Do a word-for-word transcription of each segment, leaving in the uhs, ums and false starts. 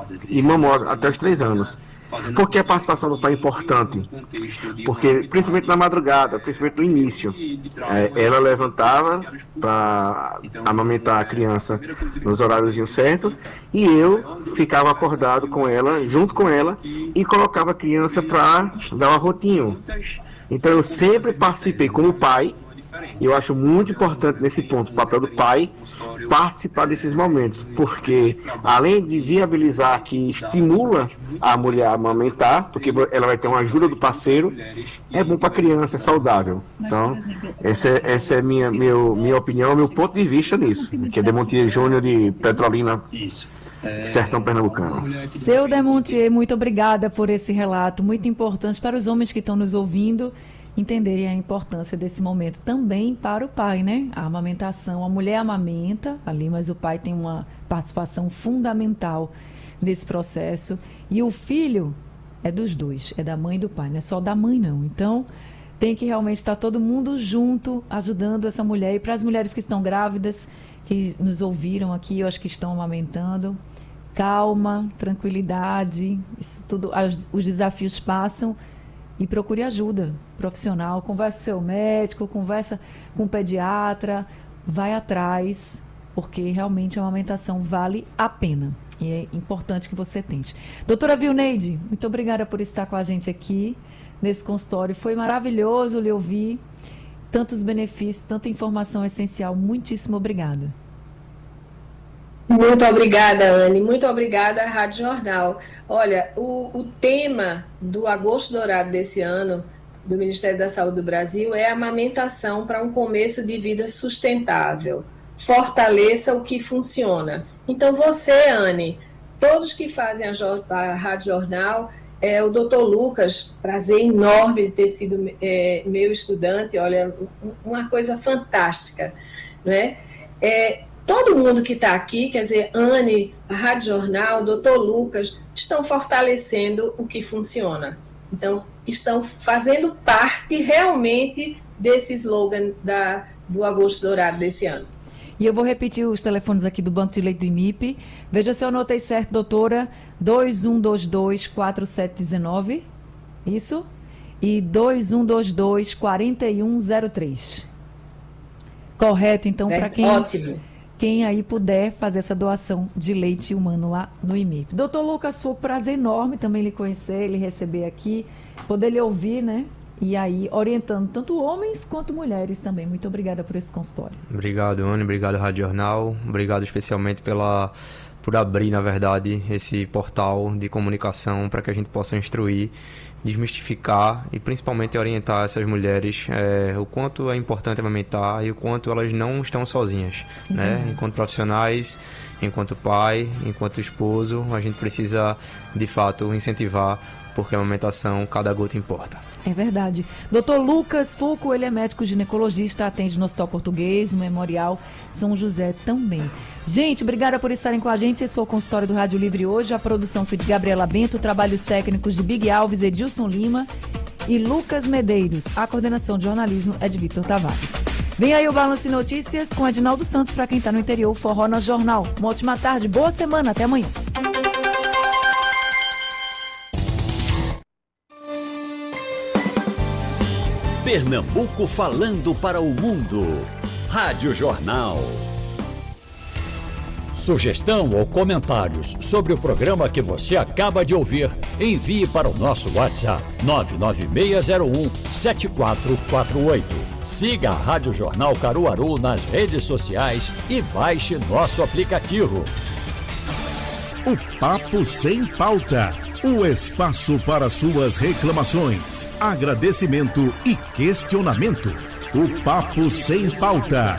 e mamou até os três anos. Por que a participação do pai é importante? Porque, principalmente na madrugada, principalmente no início, é, ela levantava para amamentar a criança nos horários certos e eu ficava acordado com ela, junto com ela, e colocava a criança para dar um arrotinho. Então eu sempre participei como pai. E eu acho muito importante nesse ponto o papel do pai participar desses momentos, porque além de viabilizar que estimula a mulher a amamentar, porque ela vai ter uma ajuda do parceiro, é bom para a criança, é saudável. Então, essa é, essa é minha, meu, minha opinião, meu ponto de vista nisso, que é Demontier Júnior de Petrolina, Sertão Pernambucano. Seu Demontier, muito obrigada por esse relato, muito importante para os homens que estão nos ouvindo entenderem a importância desse momento também para o pai, né? A amamentação, a mulher amamenta ali, mas o pai tem uma participação fundamental nesse processo. E o filho é dos dois, é da mãe e do pai, não é só da mãe não. Então, tem que realmente estar todo mundo junto, ajudando essa mulher. E para as mulheres que estão grávidas, que nos ouviram aqui, eu acho que estão amamentando, calma, tranquilidade, isso tudo, os desafios passam. E procure ajuda profissional, converse com o seu médico, conversa com o pediatra, vai atrás, porque realmente a amamentação vale a pena. E é importante que você tente. Doutora Vilneide, muito obrigada por estar com a gente aqui nesse consultório. Foi maravilhoso lhe ouvir. Tantos benefícios, tanta informação essencial. Muitíssimo obrigada. Muito obrigada, Anne. Muito obrigada, Rádio Jornal. Olha, o, o tema do Agosto Dourado desse ano, do Ministério da Saúde do Brasil, é a amamentação para um começo de vida sustentável. Fortaleça o que funciona. Então, você, Anne, todos que fazem a, a Rádio Jornal, é, o doutor Lucas, prazer enorme de ter sido é, meu estudante, olha, uma coisa fantástica, não é? É, todo mundo que está aqui, quer dizer, Anne, a Rádio Jornal, o doutor Lucas, estão fortalecendo o que funciona. Então, estão fazendo parte realmente desse slogan da, do Agosto Dourado desse ano. E eu vou repetir os telefones aqui do Banco de Leite do I M I P. Veja se eu anotei certo, doutora. dois um dois dois, quatro sete um nove. Isso? E dois um dois dois, quatro um zero três. Correto, então, É, para quem... ótimo. Quem aí puder fazer essa doação de leite humano lá no I M I P. Doutor Lucas, foi um prazer enorme também lhe conhecer, lhe receber aqui, poder lhe ouvir, né? E aí, orientando tanto homens quanto mulheres também. Muito obrigada por esse consultório. Obrigado, Anne. Obrigado, Rádio Jornal. Obrigado especialmente pela, por abrir, na verdade, esse portal de comunicação para que a gente possa instruir, desmistificar e principalmente orientar essas mulheres é, o quanto é importante amamentar e o quanto elas não estão sozinhas, uhum. né? Enquanto profissionais, enquanto pai, enquanto esposo, a gente precisa de fato incentivar, porque a amamentação, cada gota importa. É verdade. doutor Lucas Fulco, ele é médico ginecologista, atende no Hospital Português, no Memorial São José também. Gente, obrigada por estarem com a gente. Esse foi o consultório do Rádio Livre hoje. A produção foi de Gabriela Bento, trabalhos técnicos de Big Alves, Edilson Lima e Lucas Medeiros. A coordenação de jornalismo é de Vitor Tavares. Vem aí o Balanço de Notícias com Adinaldo Santos para quem está no interior, Forró no Jornal. Uma ótima tarde, boa semana, até amanhã. Pernambuco falando para o mundo. Rádio Jornal. Sugestão ou comentários sobre o programa que você acaba de ouvir, envie para o nosso WhatsApp nove nove seis zero um sete quatro quatro oito. Siga a Rádio Jornal Caruaru nas redes sociais e baixe nosso aplicativo. O Papo Sem Pauta. O espaço para suas reclamações, agradecimento e questionamento. O Papo Sem Pauta.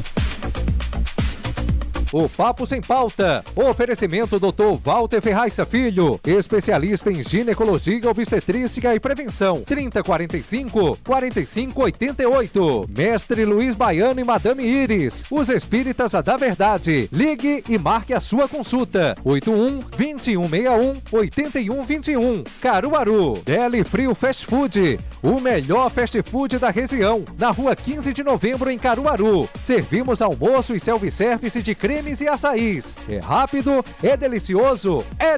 O Papo Sem Pauta. Oferecimento doutor Walter Ferraiça Filho, especialista em ginecologia, obstetrícia e prevenção. trinta, quarenta e cinco, quarenta e cinco, oitenta e oito. Mestre Luiz Baiano e Madame Iris, os espíritas da verdade. Ligue e marque a sua consulta. oito um, dois um seis um, oito um dois um. Caruaru. Deli Frio Fast Food, o melhor fast food da região. Na rua quinze de novembro, em Caruaru. Servimos almoço e self-service de creme e açaís. É rápido, é delicioso, é